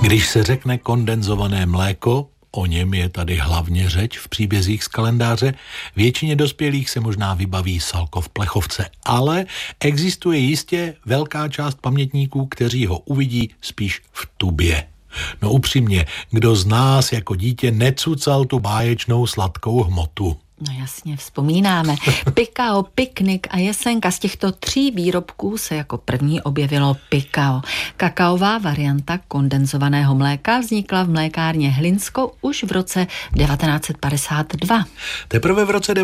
Když se řekne kondenzované mléko, o něm je tady hlavně řeč v příbězích z kalendáře, většině dospělých se možná vybaví salko v plechovce, ale existuje jistě velká část pamětníků, kteří ho uvidí spíš v tubě. No upřímně, kdo z nás jako dítě necucal tu báječnou sladkou hmotu? No jasně, vzpomínáme. Pikao, piknik a jesenka. Z těchto 3 výrobků se jako první objevilo Pikao. Kakaová varianta kondenzovaného mléka vznikla v mlékárně Hlinsko už v roce 1952. Teprve v roce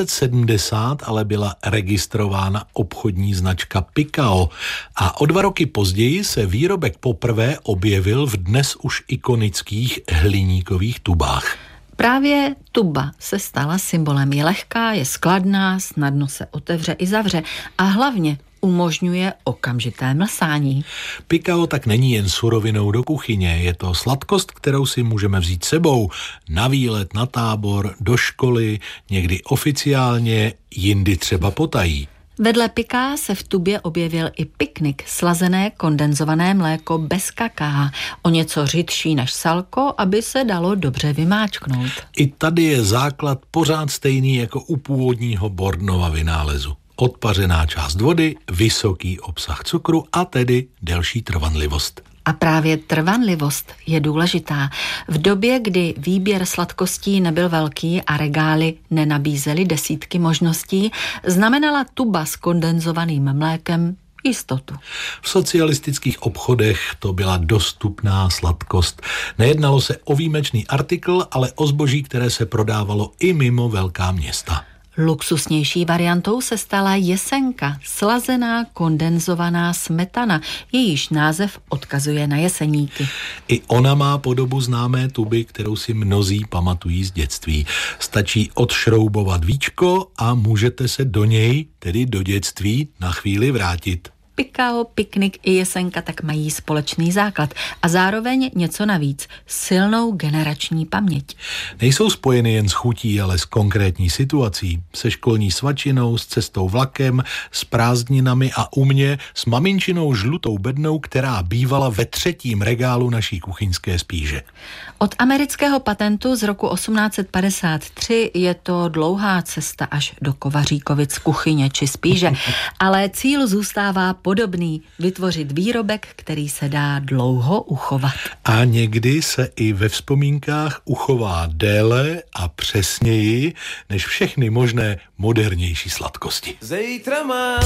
1970 ale byla registrována obchodní značka Pikao a o 2 roky později se výrobek poprvé objevil v dnes už ikonických hliníkových tubách. Právě tuba se stala symbolem. Je lehká, je skladná, snadno se otevře i zavře a hlavně umožňuje okamžité mlsání. Pikao tak není jen surovinou do kuchyně, je to sladkost, kterou si můžeme vzít sebou na výlet, na tábor, do školy, někdy oficiálně, jindy třeba potají. Vedle Piká se v tubě objevil i piknik, slazené kondenzované mléko bez kakaa, o něco řidší než salko, aby se dalo dobře vymáčknout. I tady je základ pořád stejný jako u původního Bornova vynálezu. Odpařená část vody, vysoký obsah cukru a tedy delší trvanlivost. A právě trvanlivost je důležitá. V době, kdy výběr sladkostí nebyl velký a regály nenabízely desítky možností, znamenala tuba s kondenzovaným mlékem jistotu. V socialistických obchodech to byla dostupná sladkost. Nejednalo se o výjimečný artikl, ale o zboží, které se prodávalo i mimo velká města. Luxusnější variantou se stala jesenka, slazená kondenzovaná smetana. Jejíž název odkazuje na Jeseníky. I ona má podobu známé tuby, kterou si mnozí pamatují z dětství. Stačí odšroubovat víčko a můžete se do něj, tedy do dětství, na chvíli vrátit. Pikao, piknik i jesenka tak mají společný základ a zároveň něco navíc, silnou generační paměť. Nejsou spojeny jen s chutí, ale s konkrétní situací, se školní svačinou, s cestou vlakem, s prázdninami a u mě s maminčinou žlutou bednou, která bývala ve 3. regálu naší kuchyňské spíže. Od amerického patentu z roku 1853 je to dlouhá cesta až do Kovaříkovic kuchyně či spíže, ale cíl zůstává podobný, vytvořit výrobek, který se dá dlouho uchovat. A někdy se i ve vzpomínkách uchová déle a přesněji než všechny možné modernější sladkosti.